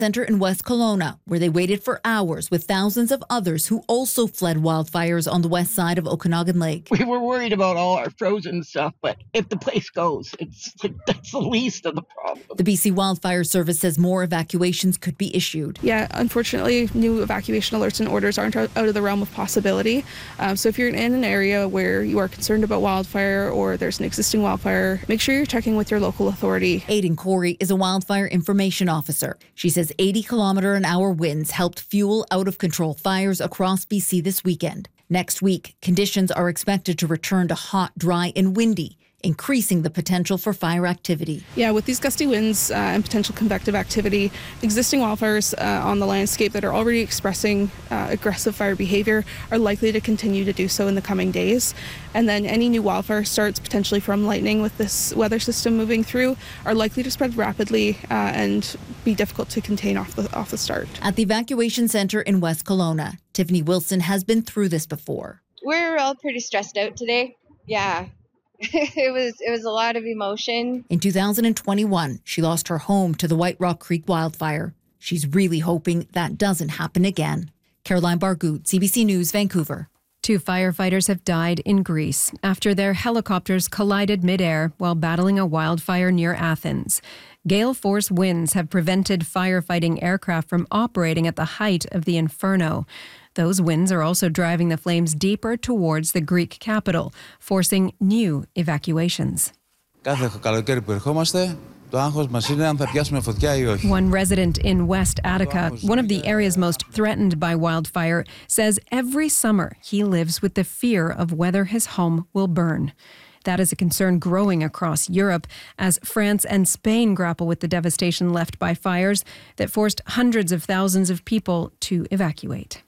Center in West Kelowna, where they waited for hours with thousands of others who also fled wildfires on the west side of Okanagan Lake. We were worried about all our frozen stuff, but if the place goes, it's like that's the least of the problem. The BC Wildfire Service says more evacuations could be issued. Yeah, unfortunately, new evacuation alerts and orders aren't out of the realm of possibility. So if you're in an area where you are concerned about wildfire or there's an existing wildfire, make sure you're checking with your local authority. Aidan Corey is a wildfire information officer. She says 80-kilometer-an-hour winds helped fuel out-of-control fires across BC this weekend. Next week, conditions are expected to return to hot, dry, and windy, increasing the potential for fire activity. Yeah, with these gusty winds and potential convective activity, existing wildfires on the landscape that are already expressing aggressive fire behavior are likely to continue to do so in the coming days. And then any new wildfire starts, potentially from lightning with this weather system moving through, are likely to spread rapidly and be difficult to contain off the start. At the evacuation center in West Kelowna, Tiffany Wilson has been through this before. We're all pretty stressed out today. Yeah. It was a lot of emotion. In 2021, she lost her home to the White Rock Creek wildfire. She's really hoping that doesn't happen again. Caroline Bargout, CBC News, Vancouver. 2 firefighters have died in Greece after their helicopters collided midair while battling a wildfire near Athens. Gale force winds have prevented firefighting aircraft from operating at the height of the inferno. Those winds are also driving the flames deeper towards the Greek capital, forcing new evacuations. One resident in West Attica, one of the areas most threatened by wildfire, says every summer he lives with the fear of whether his home will burn. That is a concern growing across Europe as France and Spain grapple with the devastation left by fires that forced hundreds of thousands of people to evacuate.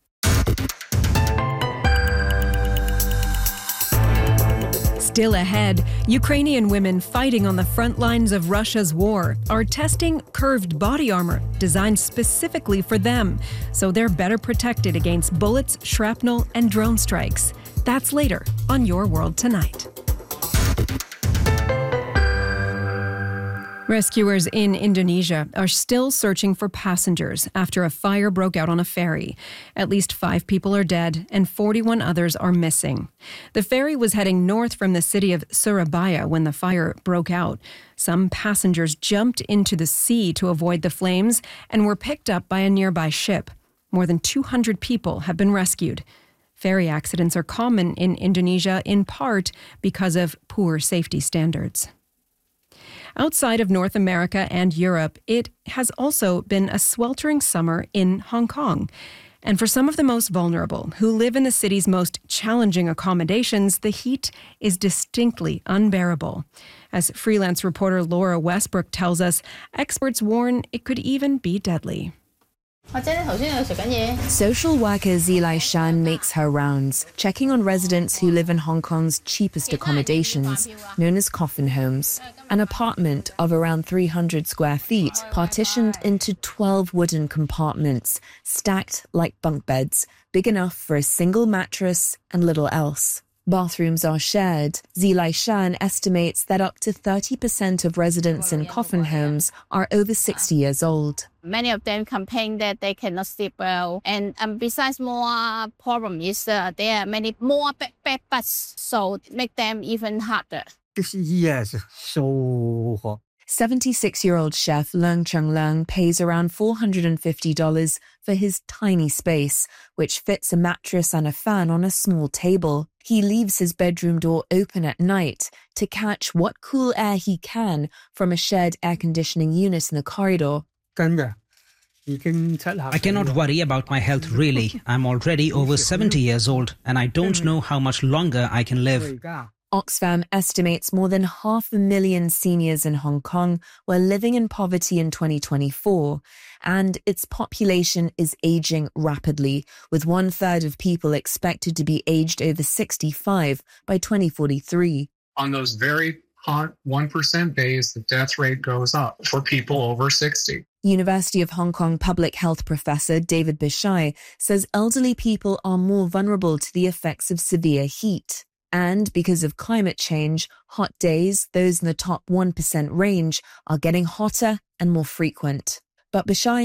Still ahead, Ukrainian women fighting on the front lines of Russia's war are testing curved body armor designed specifically for them, so they're better protected against bullets, shrapnel, and drone strikes. That's later on Your World Tonight. Rescuers in Indonesia are still searching for passengers after a fire broke out on a ferry. At least 5 people are dead and 41 others are missing. The ferry was heading north from the city of Surabaya when the fire broke out. Some passengers jumped into the sea to avoid the flames and were picked up by a nearby ship. More than 200 people have been rescued. Ferry accidents are common in Indonesia in part because of poor safety standards. Outside of North America and Europe, it has also been a sweltering summer in Hong Kong. And for some of the most vulnerable who live in the city's most challenging accommodations, the heat is distinctly unbearable. As freelance reporter Laura Westbrook tells us, experts warn it could even be deadly. Social worker Zilai Shan makes her rounds, checking on residents who live in Hong Kong's cheapest accommodations, known as coffin homes. An apartment of around 300 square feet, partitioned into 12 wooden compartments, stacked like bunk beds, big enough for a single mattress and little else. Bathrooms are shared. Zilai Shan estimates that up to 30% of residents in coffin homes are over 60 years old. Many of them complain that they cannot sleep well. And besides, more problem is there are many more bed bugs, so it makes them even harder. 76-year-old chef Leung Chung Leung pays around $450 for his tiny space, which fits a mattress and a fan on a small table. He leaves his bedroom door open at night to catch what cool air he can from a shared air conditioning unit in the corridor. I cannot worry about my health, really. I'm already over 70 years old and I don't know how much longer I can live. Oxfam estimates more than 500,000 seniors in Hong Kong were living in poverty in 2024, and its population is aging rapidly, with 1/3 of people expected to be aged over 65 by 2043. On those very hot 1% days, the death rate goes up for people over 60. University of Hong Kong public health professor David Bishai says elderly people are more vulnerable to the effects of severe heat. And because of climate change, hot days, those in the top 1% range, are getting hotter and more frequent. But Bishai